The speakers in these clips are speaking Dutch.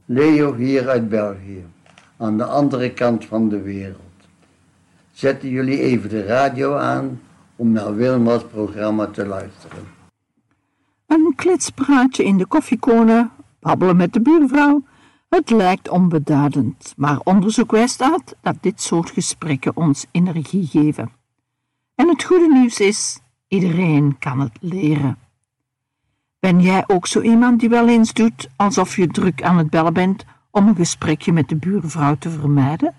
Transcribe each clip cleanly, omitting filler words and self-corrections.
Leo hier uit België, aan de andere kant van de wereld. Zetten jullie even de radio aan om naar Wilma's programma te luisteren. Een kletspraatje in de koffiecorner, babbelen met de buurvrouw. Het lijkt onbeduidend, maar onderzoek wijst uit dat dit soort gesprekken ons energie geven. En het goede nieuws is, iedereen kan het leren. Ben jij ook zo iemand die wel eens doet alsof je druk aan het bellen bent om een gesprekje met de buurvrouw te vermijden?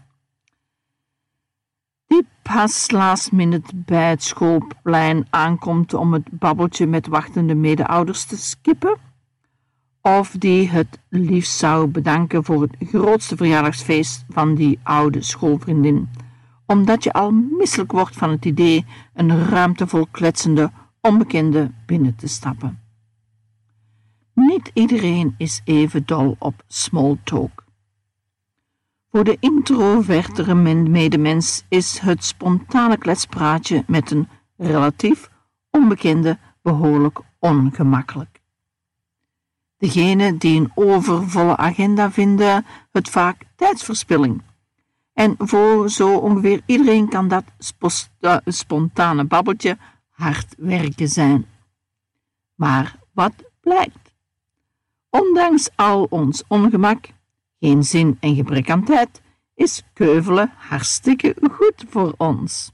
Die pas last minute bij het schoolplein aankomt om het babbeltje met wachtende medeouders te skippen? Of die het liefst zou bedanken voor het grootste verjaardagsfeest van die oude schoolvriendin, omdat je al misselijk wordt van het idee een ruimte vol kletsende onbekende binnen te stappen. Niet iedereen is even dol op small talk. Voor de introvertere medemens is het spontane kletspraatje met een relatief onbekende behoorlijk ongemakkelijk. Degenen die een overvolle agenda vinden het vaak tijdsverspilling. En voor zo ongeveer iedereen kan dat spontane babbeltje hard werken zijn. Maar wat blijkt? Ondanks al ons ongemak, geen zin en gebrek aan tijd, is keuvelen hartstikke goed voor ons.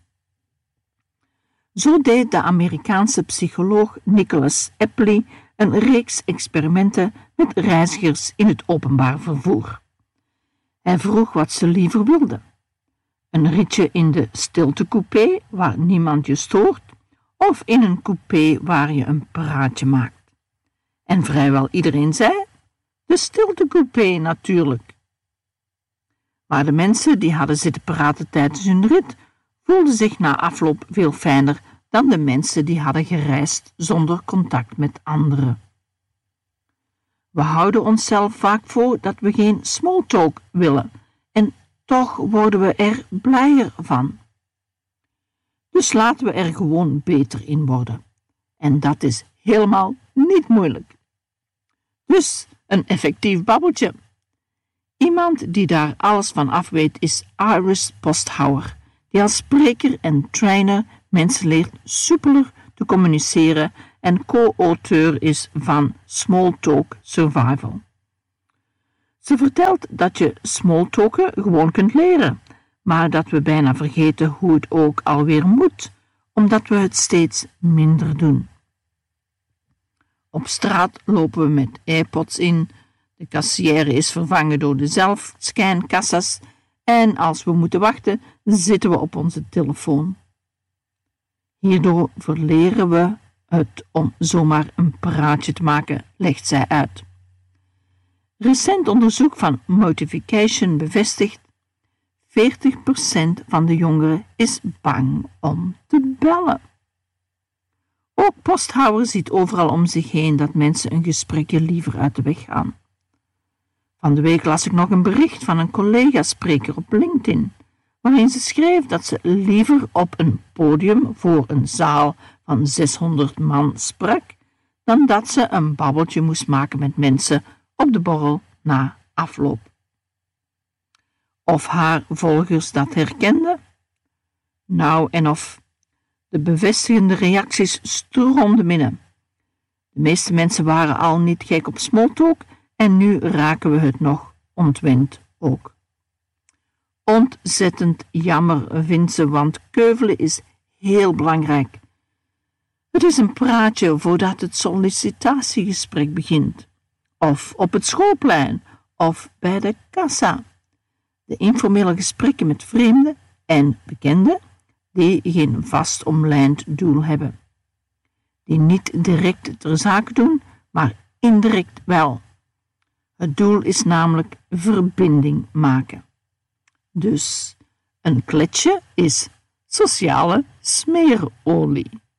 Zo deed de Amerikaanse psycholoog Nicholas Epley een reeks experimenten met reizigers in het openbaar vervoer. Hij vroeg wat ze liever wilden. Een ritje in de stiltecoupé waar niemand je stoort, of in een coupé waar je een praatje maakt. En vrijwel iedereen zei, de stiltecoupé natuurlijk. Maar de mensen die hadden zitten praten tijdens hun rit, voelden zich na afloop veel fijner dan de mensen die hadden gereisd zonder contact met anderen. We houden onszelf vaak voor dat we geen small talk willen en toch worden we er blijer van. Dus laten we er gewoon beter in worden. En dat is helemaal niet moeilijk. Dus een effectief babbeltje. Iemand die daar alles van af weet is Iris Posthauer, die als spreker en trainer mensen leert soepeler te communiceren en co-auteur is van Small Talk Survival. Ze vertelt dat je smalltalken gewoon kunt leren, maar dat we bijna vergeten hoe het ook alweer moet, omdat we het steeds minder doen. Op straat lopen we met AirPods in, de kassière is vervangen door de zelfscankassas en als we moeten wachten, zitten we op onze telefoon. Hierdoor verleren we het om zomaar een praatje te maken, legt zij uit. Recent onderzoek van Motivication bevestigt 40% van de jongeren is bang om te bellen. Ook Posthauer ziet overal om zich heen dat mensen een gesprekje liever uit de weg gaan. Van de week las ik nog een bericht van een collega-spreker op LinkedIn, waarin ze schreef dat ze liever op een podium voor een zaal van 600 man sprak, dan dat ze een babbeltje moest maken met mensen op de borrel na afloop. Of haar volgers dat herkenden? Nou en of. De bevestigende reacties stroomden binnen. De meeste mensen waren al niet gek op smalltalk en nu raken we het nog ontwend ook. Ontzettend jammer vindt ze, want keuvelen is heel belangrijk. Het is een praatje voordat het sollicitatiegesprek begint, of op het schoolplein, of bij de kassa. De informele gesprekken met vreemden en bekenden die geen vast omlijnd doel hebben. Die niet direct ter zake doen, maar indirect wel. Het doel is namelijk verbinding maken. Dus een kletsje is sociale smeerolie.